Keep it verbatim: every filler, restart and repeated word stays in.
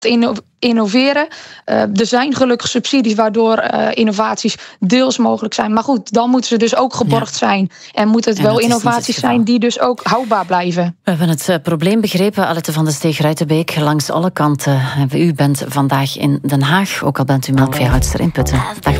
innoveren. Uh, er zijn gelukkig subsidies waardoor uh, innovaties deels mogelijk zijn. Maar goed, dan moeten ze dus ook geborgd ja. zijn. En moeten het en wel innovaties het zijn die dus ook houdbaar blijven. We hebben het uh, probleem begrepen, Alette van de Steeg-Ruitenbeek. Langs alle kanten. U bent vandaag in Den Haag, ook al bent u melkveehoudster in Putten. Dag.